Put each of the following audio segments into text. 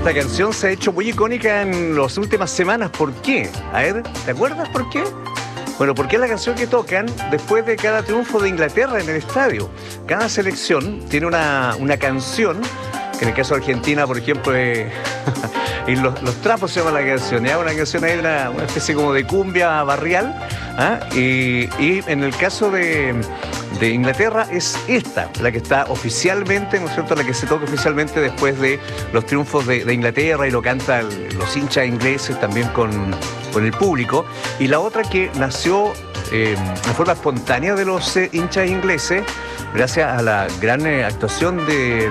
esta canción se ha hecho muy icónica en las últimas semanas. ¿Por qué? A ver, ¿te acuerdas por qué? Bueno, porque es la canción que tocan después de cada triunfo de Inglaterra en el estadio. Cada selección tiene una canción, que en el caso de Argentina, por ejemplo, y los trapos se llama la canción, ¿ya? Una canción ahí, una especie como de cumbia barrial, ¿ah? Y en el caso de Inglaterra es esta, la que está oficialmente, ¿no es cierto?, la que se toca oficialmente después de los triunfos de Inglaterra, y lo cantan los hinchas ingleses también con el público. Y la otra que nació de forma espontánea de los hinchas ingleses, gracias a la gran actuación de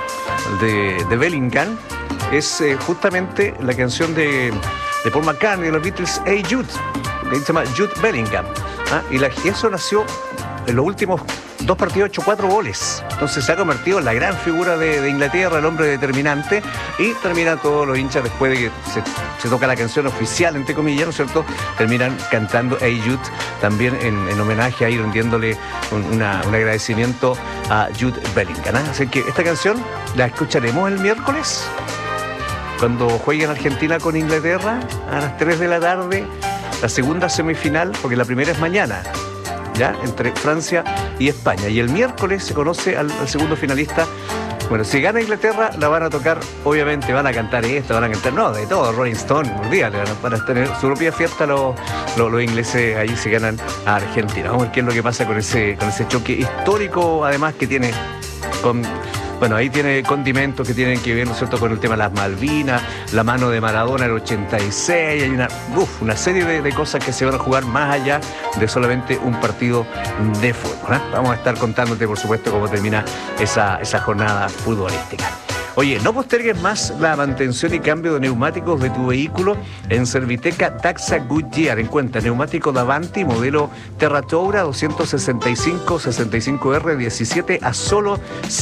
Bellingham, es justamente la canción de Paul McCartney de los Beatles, Hey Jude, que se llama Jude Bellingham, ¿ah? Y eso nació en los últimos 2 partidos, ha hecho 4 goles. Entonces se ha convertido en la gran figura de Inglaterra, el hombre determinante, y terminan todos los hinchas, después de que se toca la canción oficial, entre comillas, ¿no es cierto?, terminan cantando Hey Jude, también en homenaje, ahí rindiéndole un agradecimiento a Jude Bellingham, ¿eh? Así que esta canción la escucharemos el miércoles, cuando jueguen Argentina con Inglaterra, a las 3 de la tarde, la segunda semifinal, porque la primera es mañana, ¿ya?, entre Francia y España. Y el miércoles se conoce al segundo finalista. Bueno, si gana Inglaterra, la van a tocar, obviamente, van a cantar esta, van a cantar, no, de todo, Rolling Stone, olvídate, van a tener su propia fiesta los ingleses, ahí se ganan a Argentina. Vamos a ver qué es lo que pasa con ese choque histórico, además, que tiene bueno, ahí tiene condimentos que tienen que ver, ¿no es cierto?, con el tema de las Malvinas, la mano de Maradona en el 86, hay una serie de cosas que se van a jugar más allá de solamente un partido de fútbol, ¿eh? Vamos a estar contándote, por supuesto, cómo termina esa jornada futbolística. Oye, no postergues más la mantención y cambio de neumáticos de tu vehículo en Serviteca Taxa Goodyear. Encuentra neumático Davanti modelo Terratoura 265-65R 17 a solo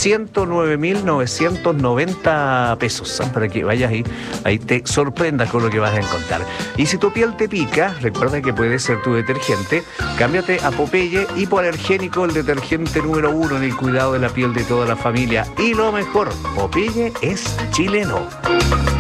109.990 pesos. Para que vayas ahí te sorprendas con lo que vas a encontrar. Y si tu piel te pica, recuerda que puede ser tu detergente. Cámbiate a Popeye Hipoalergénico, el detergente número 1 en el cuidado de la piel de toda la familia. Y lo mejor, Popeye es chileno.